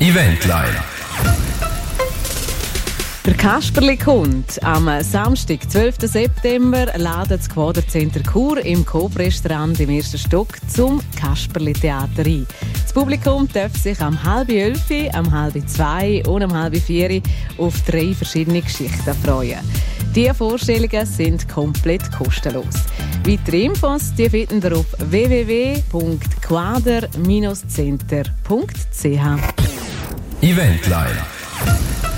Eventline. Der Kasperli kommt. Am Samstag, 12. September, ladet das Quadercenter Chur im Coop-Restaurant im ersten Stock zum Kasperli-Theater ein. Das Publikum darf sich am 11:30, am 11:30 und am 11:30 auf 3 verschiedene Geschichten freuen. Diese Vorstellungen sind komplett kostenlos. Weitere Infos finden ihr auf www.quader-center.ch. Eventline.